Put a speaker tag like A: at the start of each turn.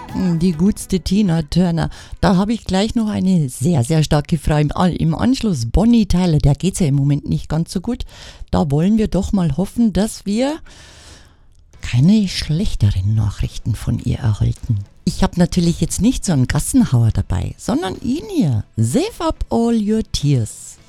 A: Die gutste Tina Turner. Da habe ich gleich noch eine sehr, sehr starke Frage im Anschluss. Bonnie Tyler, der geht es ja im Moment nicht ganz so gut. Da wollen wir doch mal hoffen, dass wir keine schlechteren Nachrichten von ihr erhalten. Ich habe natürlich jetzt nicht so einen Gassenhauer dabei, sondern ihn hier. Save up all your tears.